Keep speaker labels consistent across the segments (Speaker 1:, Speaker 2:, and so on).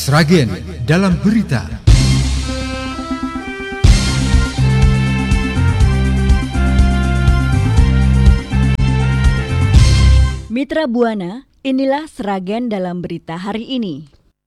Speaker 1: Sragen dalam berita.
Speaker 2: Mitra Buana, inilah Sragen dalam berita hari ini.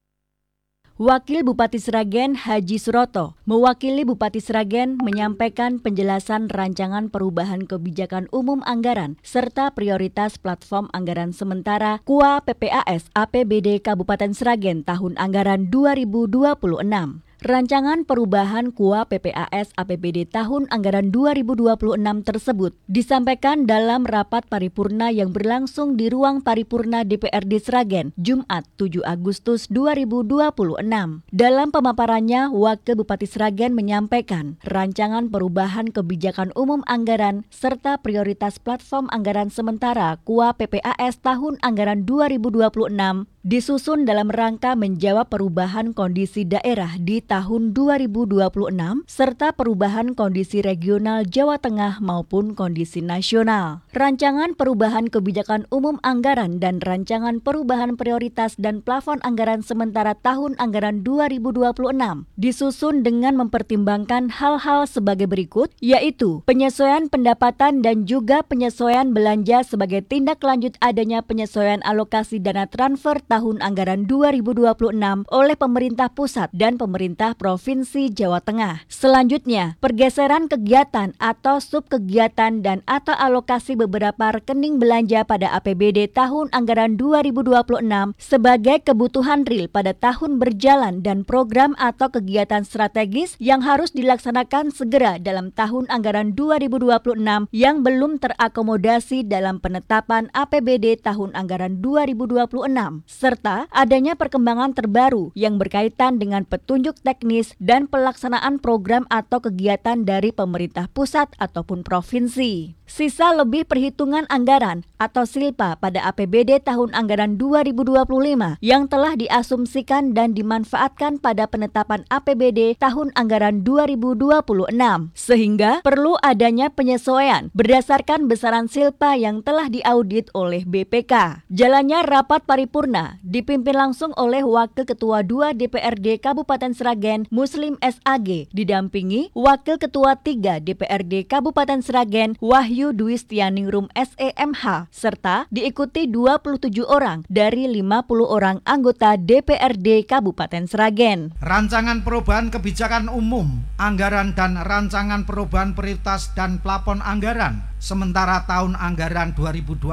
Speaker 2: Wakil Bupati Sragen Haji Suroto mewakili Bupati Sragen menyampaikan penjelasan rancangan perubahan kebijakan umum anggaran serta prioritas platform anggaran sementara KUA PPAS APBD Kabupaten Sragen tahun anggaran 2026. Rancangan perubahan KUA PPAS APBD tahun anggaran 2026 tersebut disampaikan dalam rapat paripurna yang berlangsung di ruang paripurna DPRD Sragen, Jumat 7 Agustus 2026. Dalam pemaparannya, Wakil Bupati Sragen menyampaikan rancangan perubahan kebijakan umum anggaran serta prioritas platform anggaran sementara KUA PPAS tahun anggaran 2026 disusun dalam rangka menjawab perubahan kondisi daerah di tahun 2026 serta perubahan kondisi regional Jawa Tengah maupun kondisi nasional. Rancangan perubahan kebijakan umum anggaran dan rancangan perubahan prioritas dan plafon anggaran sementara tahun anggaran 2026 disusun dengan mempertimbangkan hal-hal sebagai berikut, yaitu penyesuaian pendapatan dan juga penyesuaian belanja sebagai tindak lanjut adanya penyesuaian alokasi dana transfer tahun anggaran 2026 oleh pemerintah pusat dan pemerintah Provinsi Jawa Tengah. Selanjutnya, pergeseran kegiatan atau subkegiatan dan atau alokasi beberapa rekening belanja pada APBD tahun anggaran 2026 sebagai kebutuhan real pada tahun berjalan dan program atau kegiatan strategis yang harus dilaksanakan segera dalam tahun anggaran 2026 yang belum terakomodasi dalam penetapan APBD tahun anggaran 2026. Serta adanya perkembangan terbaru yang berkaitan dengan petunjuk teknis dan pelaksanaan program atau kegiatan dari pemerintah pusat ataupun provinsi. Sisa lebih perhitungan anggaran atau SILPA pada APBD tahun anggaran 2025 yang telah diasumsikan dan dimanfaatkan pada penetapan APBD tahun anggaran 2026. Sehingga perlu adanya penyesuaian berdasarkan besaran SILPA yang telah diaudit oleh BPK. Jalannya rapat paripurna dipimpin langsung oleh Wakil Ketua 2 DPRD Kabupaten Sragen Muslim SAG didampingi Wakil Ketua 3 DPRD Kabupaten Sragen Wahyu Dwistianingrum SEMH serta diikuti 27 orang dari 50 orang anggota DPRD Kabupaten Sragen.
Speaker 3: Rancangan perubahan kebijakan umum anggaran dan rancangan perubahan prioritas dan plafon anggaran sementara tahun anggaran 2026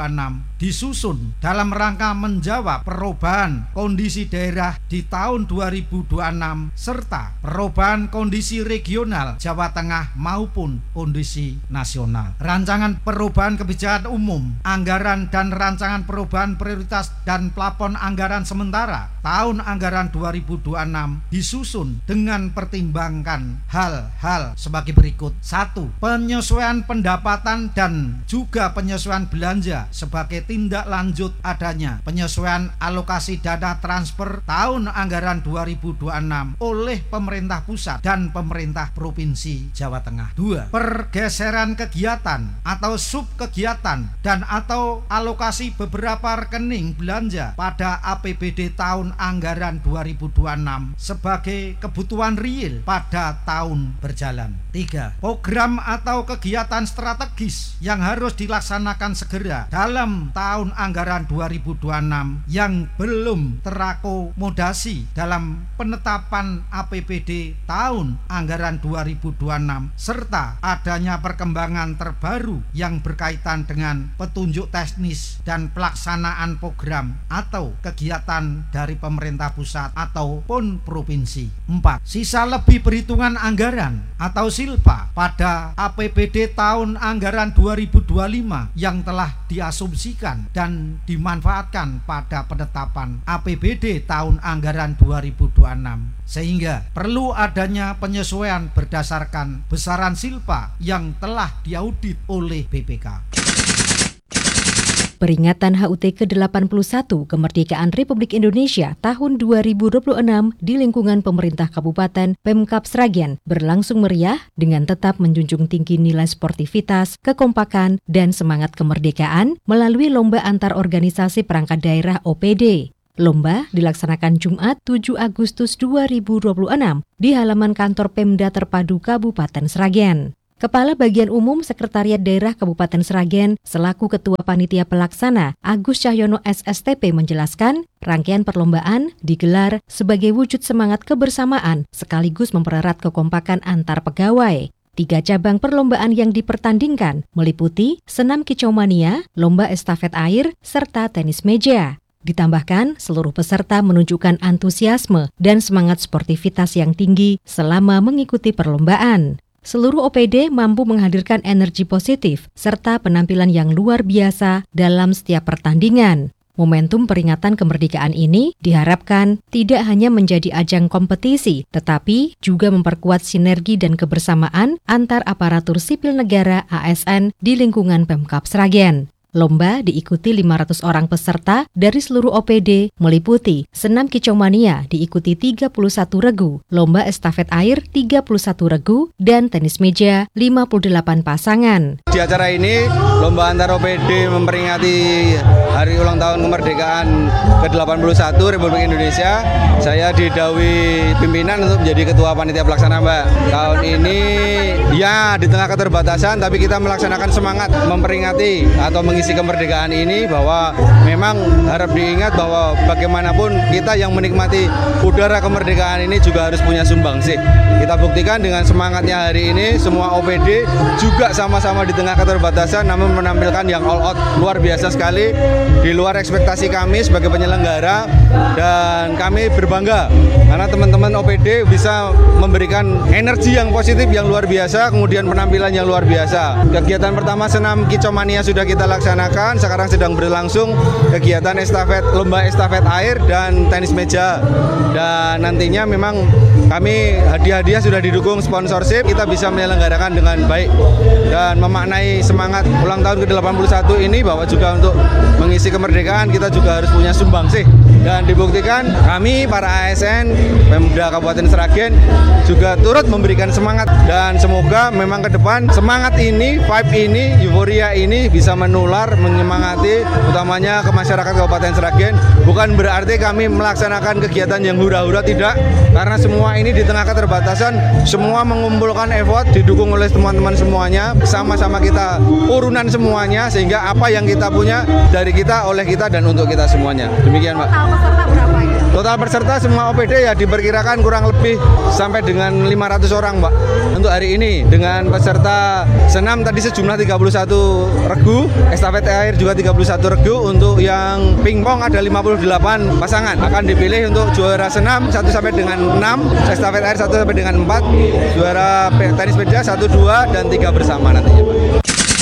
Speaker 3: disusun dalam rangka menjawab perubahan kondisi daerah di tahun 2026 serta perubahan kondisi regional Jawa Tengah maupun kondisi nasional. Rancangan perubahan kebijakan umum anggaran dan rancangan perubahan prioritas dan plafon anggaran sementara tahun anggaran 2026 disusun dengan pertimbangkan hal-hal sebagai berikut. 1. Penyesuaian pendapatan dan juga penyesuaian belanja sebagai tindak lanjut adanya penyesuaian alokasi dana transfer tahun anggaran 2026 oleh pemerintah pusat dan pemerintah Provinsi Jawa Tengah. 2. Pergeseran kegiatan atau subkegiatan dan atau alokasi beberapa rekening belanja pada APBD tahun anggaran 2026 sebagai kebutuhan real pada tahun berjalan. 3. Program atau kegiatan strategis yang harus dilaksanakan segera dalam tahun anggaran 2026 yang belum terakomodasi dalam penetapan APBD tahun anggaran 2026 serta adanya perkembangan terbaru yang berkaitan dengan petunjuk teknis dan pelaksanaan program atau kegiatan dari pemerintah pusat ataupun provinsi. 4. Sisa lebih perhitungan anggaran atau SILPA pada APBD tahun anggaran 2025 yang telah diasumsikan dan dimanfaatkan pada penetapan APBD tahun anggaran 2026 sehingga perlu adanya penyesuaian berdasarkan besaran SILPA yang telah diaudit oleh BPK.
Speaker 4: Peringatan HUT ke-81 Kemerdekaan Republik Indonesia tahun 2026 di lingkungan pemerintah Kabupaten Pemkab Sragen berlangsung meriah dengan tetap menjunjung tinggi nilai sportivitas, kekompakan, dan semangat kemerdekaan melalui lomba antar organisasi perangkat daerah OPD. Lomba dilaksanakan Jumat 7 Agustus 2026 di halaman kantor Pemda Terpadu Kabupaten Sragen. Kepala Bagian Umum Sekretariat Daerah Kabupaten Sragen selaku Ketua Panitia Pelaksana Agus Cahyono SSTP menjelaskan, rangkaian perlombaan digelar sebagai wujud semangat kebersamaan sekaligus mempererat kekompakan antar pegawai. 3 cabang perlombaan yang dipertandingkan meliputi senam kicauania, lomba estafet air, serta tenis meja. Ditambahkan, seluruh peserta menunjukkan antusiasme dan semangat sportivitas yang tinggi selama mengikuti perlombaan. Seluruh OPD mampu menghadirkan energi positif serta penampilan yang luar biasa dalam setiap pertandingan. Momentum peringatan kemerdekaan ini diharapkan tidak hanya menjadi ajang kompetisi, tetapi juga memperkuat sinergi dan kebersamaan antar aparatur sipil negara ASN di lingkungan Pemkab Sragen. Lomba diikuti 500 orang peserta dari seluruh OPD, meliputi senam kicauania diikuti 31 regu, lomba estafet air 31 regu, dan tenis meja 58 pasangan.
Speaker 5: Di acara ini, lomba antar OPD memperingati Hari Ulang Tahun Kemerdekaan ke-81 Republik Indonesia. Saya didhawuhi pimpinan untuk menjadi Ketua Panitia Pelaksana, Mbak. Tahun ini, ya di tengah keterbatasan, tapi kita melaksanakan semangat memperingati atau mengisi kemerdekaan ini, bahwa memang harap diingat bahwa bagaimanapun kita yang menikmati udara kemerdekaan ini juga harus punya sumbangsih. Kita buktikan dengan semangatnya hari ini, semua OPD juga sama-sama di tengah keterbatasan namun menampilkan yang all out luar biasa sekali, di luar ekspektasi kami sebagai penyelenggara, dan kami berbangga karena teman-teman OPD bisa memberikan energi yang positif yang luar biasa, kemudian penampilan yang luar biasa. Kegiatan pertama senam kicauania sudah kita laksanakan, sekarang sedang berlangsung kegiatan lomba estafet air dan tenis meja, dan nantinya memang kami hadiah-hadiah sudah didukung sponsorship, kita bisa menyelenggarakan dengan baik dan memaknai semangat ulang tahun ke-81 ini, bahwa juga untuk mengisi kemerdekaan kita juga harus punya sumbangsih, dan dibuktikan kami para ASN Pemda Kabupaten Sragen juga turut memberikan semangat, dan semoga memang ke depan semangat ini, vibe ini, euforia ini bisa menular, menyemangati utamanya ke masyarakat Kabupaten Sragen. Bukan berarti kami melaksanakan kegiatan yang hura-hura, tidak, karena semua ini di tengah keterbatasan, semua mengumpulkan effort, didukung oleh teman-teman semuanya, sama-sama kita urunan semuanya, sehingga apa yang kita punya dari kita, oleh kita, dan untuk kita semuanya. Demikian, Mbak.
Speaker 6: Total peserta berapa ya?
Speaker 5: Total peserta semua OPD ya diperkirakan kurang lebih sampai dengan 500 orang, Mbak. Untuk hari ini dengan peserta senam tadi sejumlah 31 regu, estafet air juga 31 regu, untuk yang pingpong ada 58 pasangan. Akan dipilih untuk juara senam 1 sampai dengan 6, estafet air 1 sampai dengan 4, juara tenis meja 1, 2, dan 3 bersama nantinya, Pak.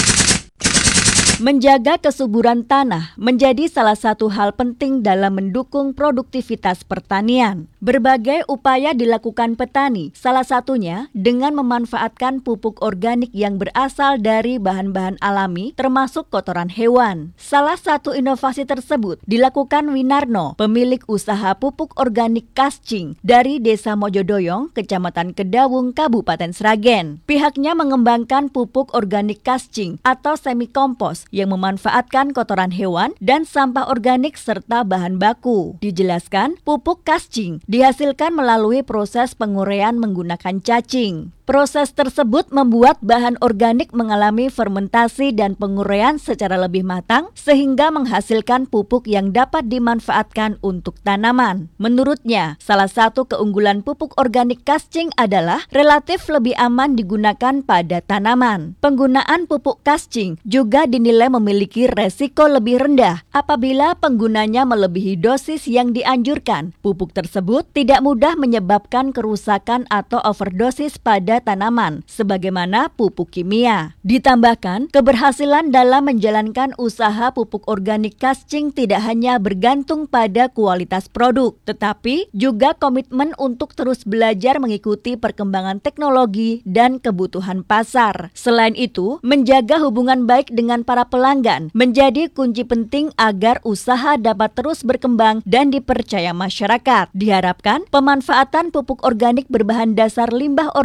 Speaker 2: Menjaga kesuburan tanah menjadi salah satu hal penting dalam mendukung produktivitas pertanian. Berbagai upaya dilakukan petani, salah satunya dengan memanfaatkan pupuk organik yang berasal dari bahan-bahan alami termasuk kotoran hewan. Salah satu inovasi tersebut dilakukan Winarno, pemilik usaha pupuk organik Kascing dari Desa Mojodoyong, Kecamatan Kedawung, Kabupaten Sragen. Pihaknya mengembangkan pupuk organik Kascing atau semi kompos yang memanfaatkan kotoran hewan dan sampah organik serta bahan baku. Dijelaskan, pupuk Kascing dihasilkan melalui proses penguraian menggunakan cacing. Proses tersebut membuat bahan organik mengalami fermentasi dan penguraian secara lebih matang sehingga menghasilkan pupuk yang dapat dimanfaatkan untuk tanaman. Menurutnya, salah satu keunggulan pupuk organik Kascing adalah relatif lebih aman digunakan pada tanaman. Penggunaan pupuk Kascing juga dinilai memiliki resiko lebih rendah apabila penggunanya melebihi dosis yang dianjurkan. Pupuk tersebut tidak mudah menyebabkan kerusakan atau overdosis pada tanaman, sebagaimana pupuk kimia. Ditambahkan, keberhasilan dalam menjalankan usaha pupuk organik Kascing tidak hanya bergantung pada kualitas produk, tetapi juga komitmen untuk terus belajar mengikuti perkembangan teknologi dan kebutuhan pasar. Selain itu, menjaga hubungan baik dengan para pelanggan menjadi kunci penting agar usaha dapat terus berkembang dan dipercaya masyarakat. Diharapkan, pemanfaatan pupuk organik berbahan dasar limbah organik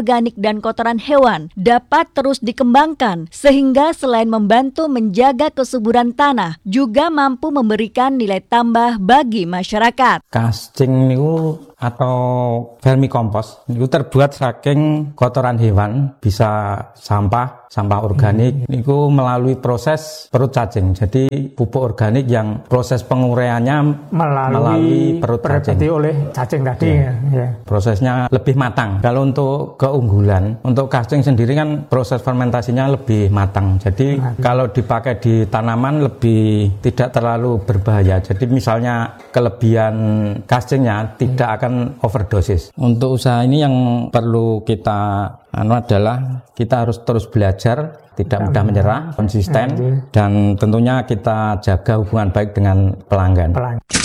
Speaker 2: dan kotoran hewan dapat terus dikembangkan sehingga selain membantu menjaga kesuburan tanah juga mampu memberikan nilai tambah bagi masyarakat.
Speaker 6: Kascing niku atau vermikompos itu terbuat saking kotoran hewan, bisa sampah organik niku melalui proses perut cacing. Jadi pupuk organik yang proses penguraiannya melalui perut cacing.
Speaker 7: Oleh cacing tadi ya.
Speaker 6: Prosesnya lebih matang. Kalau untuk keunggulan, untuk kascing sendiri kan proses fermentasinya lebih matang. Jadi kalau dipakai di tanaman lebih tidak terlalu berbahaya. Jadi misalnya kelebihan kascingnya tidak akan overdosis. Untuk usaha ini yang perlu kita adalah kita harus terus belajar, tidak mudah menyerah, konsisten, dan tentunya kita jaga hubungan baik dengan pelanggan.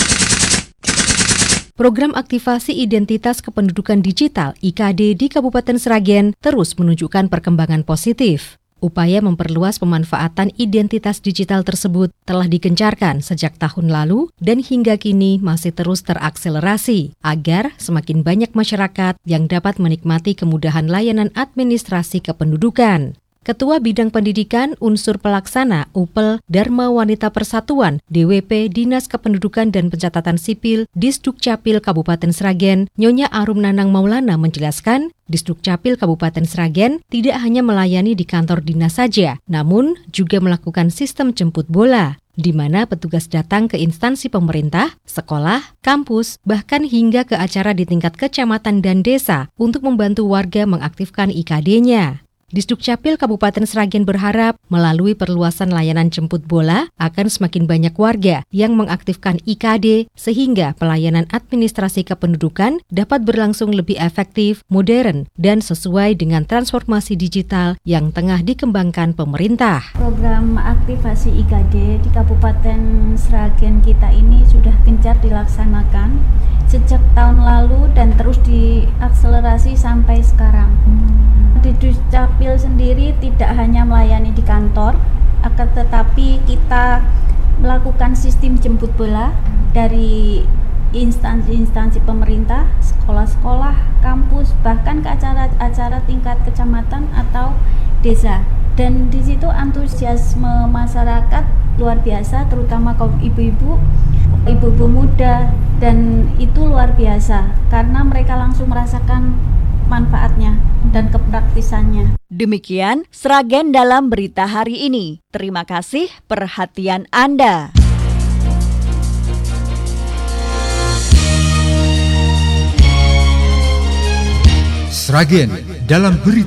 Speaker 4: Program aktivasi identitas kependudukan digital (IKD) di Kabupaten Sragen terus menunjukkan perkembangan positif. Upaya memperluas pemanfaatan identitas digital tersebut telah digencarkan sejak tahun lalu dan hingga kini masih terus terakselerasi agar semakin banyak masyarakat yang dapat menikmati kemudahan layanan administrasi kependudukan. Ketua Bidang Pendidikan Unsur Pelaksana UPEL Dharma Wanita Persatuan DWP Dinas Kependudukan dan Pencatatan Sipil Disdukcapil Kabupaten Sragen, Nyonya Arum Nanang Maulana menjelaskan, Disdukcapil Kabupaten Sragen tidak hanya melayani di kantor dinas saja, namun juga melakukan sistem jemput bola, di mana petugas datang ke instansi pemerintah, sekolah, kampus, bahkan hingga ke acara di tingkat kecamatan dan desa untuk membantu warga mengaktifkan IKD-nya. Disdukcapil Kabupaten Sragen berharap melalui perluasan layanan jemput bola akan semakin banyak warga yang mengaktifkan IKD sehingga pelayanan administrasi kependudukan dapat berlangsung lebih efektif, modern, dan sesuai dengan transformasi digital yang tengah dikembangkan pemerintah.
Speaker 8: Program aktivasi IKD di Kabupaten Sragen kita ini sudah gencar dilaksanakan sejak tahun lalu dan terus diakselerasi sampai sekarang. Di Disdukcapil sendiri tidak hanya melayani di kantor, akan tetapi kita melakukan sistem jemput bola dari instansi-instansi pemerintah, sekolah-sekolah, kampus, bahkan ke acara-acara tingkat kecamatan atau desa. Dan di situ antusiasme masyarakat luar biasa, terutama kaum ibu-ibu muda, dan itu luar biasa karena mereka langsung merasakan manfaatnya dan kepraktisannya.
Speaker 2: Demikian Sragen dalam berita hari ini. Terima kasih perhatian Anda.
Speaker 1: Sragen dalam berita.